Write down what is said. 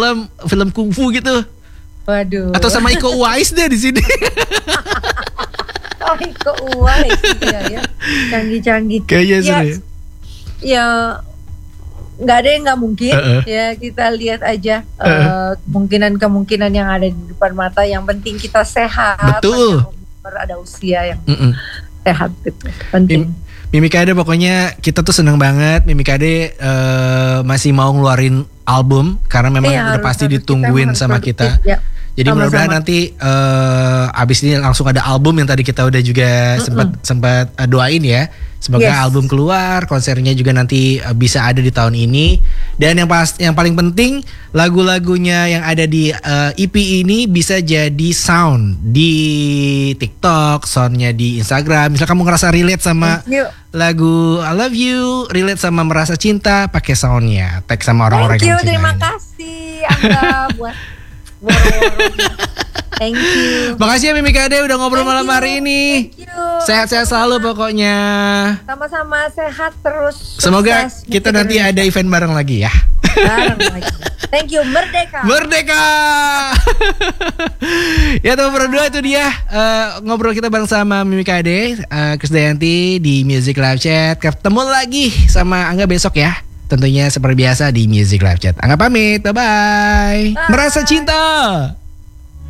film kungfu gitu. Waduh. Atau sama Iko Uwais deh di sini. Oh, Iko Uwais ya. Canggih-canggih. Kayaknya seru ya. Ya nggak ada yang nggak mungkin. Ya kita lihat aja kemungkinan yang ada di depan mata. Yang penting kita sehat. Betul. Ada usia yang sehat gitu. Penting. Mimikade pokoknya kita tuh seneng banget. Mimikade masih mau ngeluarin album karena memang udah pasti ditungguin sama kita. Ya. Jadi mudah-mudahan nanti abis ini langsung ada album yang tadi kita udah juga sempat doain ya. Semoga album keluar, konsernya juga nanti bisa ada di tahun ini. Dan yang paling penting lagu-lagunya yang ada di EP ini bisa jadi sound di TikTok, soundnya di Instagram. Misal kamu ngerasa relate sama lagu I Love You, relate sama merasa cinta, pakai soundnya, tag sama orang-orang yang cinta. Terima kasih Angga buat Thank you. Makasih ya Mimikade udah ngobrol malam hari ini. Sehat-sehat selalu pokoknya. Sama-sama sehat terus. Semoga kita nanti ada event bareng lagi ya. Bareng lagi. Thank you, Merdeka. Merdeka. Ya teman berdua itu dia ngobrol kita bareng sama Mimikade, Krisdayanti di Music Live Chat. Ketemu lagi sama Angga besok ya. Tentunya seperti biasa di Music Live Chat. Angga pamit, bye-bye. Merasa cinta.